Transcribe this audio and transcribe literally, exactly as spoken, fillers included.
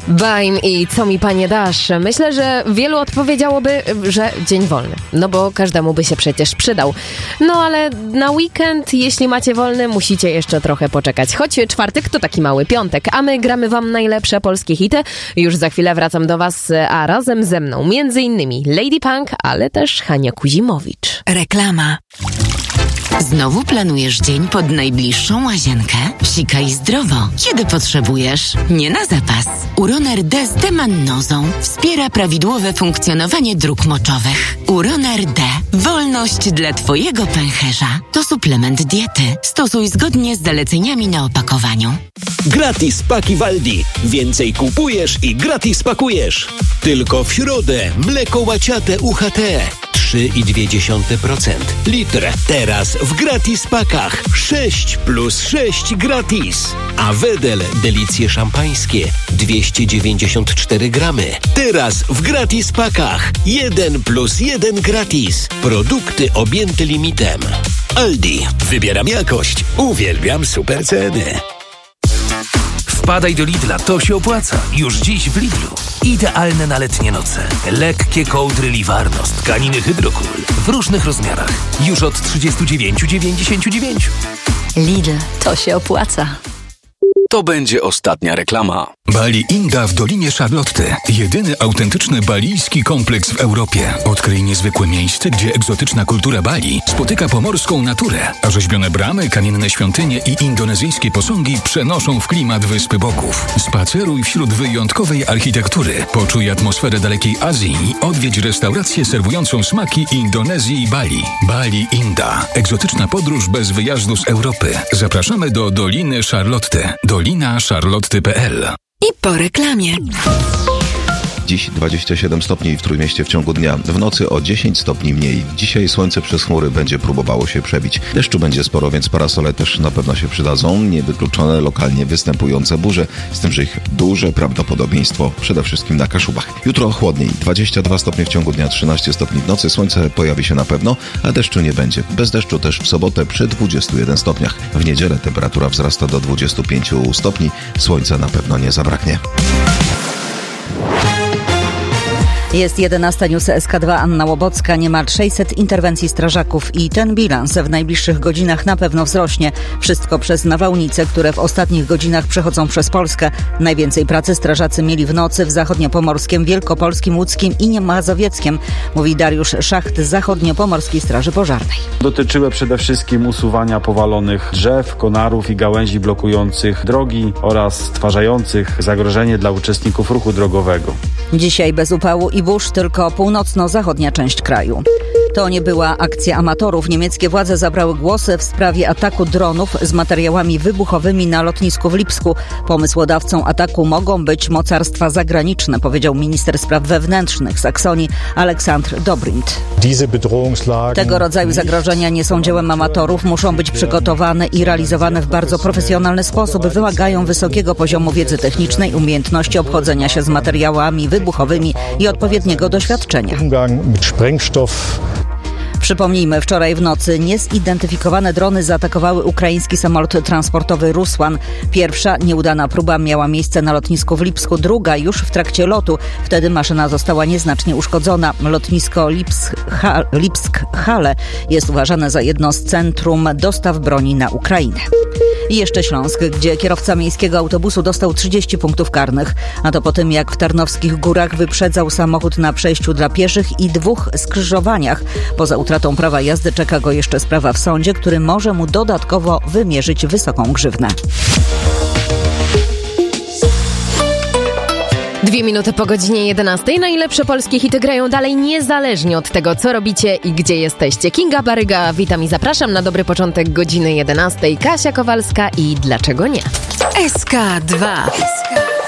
Baim i co mi panie dasz? Myślę, że wielu odpowiedziałoby, że dzień wolny. No bo każdemu by się przecież przydał. No ale na weekend, jeśli macie wolny, musicie jeszcze trochę poczekać. Choć czwartek to taki mały piątek, a my gramy wam najlepsze polskie hity. Już za chwilę wracam do was, a razem ze mną między innymi Lady Punk, ale też Hania Kuzimowicz. Reklama. Znowu planujesz dzień pod najbliższą łazienkę? Sikaj zdrowo, kiedy potrzebujesz. Nie na zapas. Uroner D z demannozą wspiera prawidłowe funkcjonowanie dróg moczowych. Uroner D. Wolność dla twojego pęcherza. To suplement diety. Stosuj zgodnie z zaleceniami na opakowaniu. Gratis paki w Aldi. Więcej kupujesz i gratis pakujesz. Tylko w środę mleko łaciate U H T. trzy i dwie dziesiąte procent. Litr. Teraz w gratis pakach. sześć plus sześć gratis. A Wedel delicje szampańskie. dwieście dziewięćdziesiąt cztery gramy. Teraz w gratis pakach. jeden plus jeden gratis. Produkty objęte limitem. Aldi. Wybieram jakość. Uwielbiam super ceny. Wpadaj do Lidla, to się opłaca. Już dziś w Lidlu. Idealne na letnie noce. Lekkie kołdry Liwarno, tkaniny Hydrokul. W różnych rozmiarach. Już od trzydzieści dziewięć dziewięćdziesiąt dziewięć. Lidl, to się opłaca. To będzie ostatnia reklama. Bali Inda w Dolinie Charlotty. Jedyny autentyczny balijski kompleks w Europie. Odkryj niezwykłe miejsce, gdzie egzotyczna kultura Bali spotyka pomorską naturę, a rzeźbione bramy, kamienne świątynie i indonezyjskie posągi przenoszą w klimat Wyspy Bogów. Spaceruj wśród wyjątkowej architektury. Poczuj atmosferę dalekiej Azji i odwiedź restaurację serwującą smaki Indonezji i Bali. Bali Inda. Egzotyczna podróż bez wyjazdu z Europy. Zapraszamy do Doliny Charlotty. dolina charlotty kropka p l. I po reklamie. Dziś dwadzieścia siedem stopni w Trójmieście w ciągu dnia. W nocy o dziesięć stopni mniej. Dzisiaj słońce przez chmury będzie próbowało się przebić. Deszczu będzie sporo, więc parasole też na pewno się przydadzą. Niewykluczone lokalnie występujące burze, z tym, że ich duże prawdopodobieństwo przede wszystkim na Kaszubach. Jutro chłodniej. dwadzieścia dwa stopnie w ciągu dnia, trzynaście stopni w nocy. Słońce pojawi się na pewno, a deszczu nie będzie. Bez deszczu też w sobotę przy dwudziestu jeden stopniach. W niedzielę temperatura wzrasta do dwudziestu pięciu stopni. Słońca na pewno nie zabraknie. Jest jedenasta, news S K dwa, Anna Łobocka. Niemal sześćset interwencji strażaków i ten bilans w najbliższych godzinach na pewno wzrośnie. Wszystko przez nawałnice, które w ostatnich godzinach przechodzą przez Polskę. Najwięcej pracy strażacy mieli w nocy w zachodniopomorskim, wielkopolskim, łódzkim i mazowieckiem, mówi Dariusz Szacht z Zachodniopomorskiej Straży Pożarnej. Dotyczyły przede wszystkim usuwania powalonych drzew, konarów i gałęzi blokujących drogi oraz stwarzających zagrożenie dla uczestników ruchu drogowego. Dzisiaj bez upału i burz, tylko północno-zachodnia część kraju. To nie była akcja amatorów. Niemieckie władze zabrały głosy w sprawie ataku dronów z materiałami wybuchowymi na lotnisku w Lipsku. Pomysłodawcą ataku mogą być mocarstwa zagraniczne, powiedział minister spraw wewnętrznych Saksonii Aleksandr Dobrindt. Tego rodzaju zagrożenia nie są dziełem amatorów, muszą być przygotowane i realizowane w bardzo profesjonalny sposób. Wymagają wysokiego poziomu wiedzy technicznej, umiejętności obchodzenia się z materiałami wybuchowymi i odpowiedniego doświadczenia. Przypomnijmy, wczoraj w nocy niezidentyfikowane drony zaatakowały ukraiński samolot transportowy Rusłan. Pierwsza nieudana próba miała miejsce na lotnisku w Lipsku, druga już w trakcie lotu. Wtedy maszyna została nieznacznie uszkodzona. Lotnisko Lipsk-Hale jest uważane za jedno z centrum dostaw broni na Ukrainę. I jeszcze Śląsk, gdzie kierowca miejskiego autobusu dostał trzydzieści punktów karnych. A to po tym, jak w Tarnowskich Górach wyprzedzał samochód na przejściu dla pieszych i dwóch skrzyżowaniach. Poza utratą prawa jazdy czeka go jeszcze sprawa w sądzie, który może mu dodatkowo wymierzyć wysoką grzywnę. Dwie minuty po godzinie jedenastej. Najlepsze polskie hity grają dalej niezależnie od tego, co robicie i gdzie jesteście. Kinga Baryga, witam i zapraszam na dobry początek godziny jedenastej. Kasia Kowalska i Dlaczego nie? S K dwa.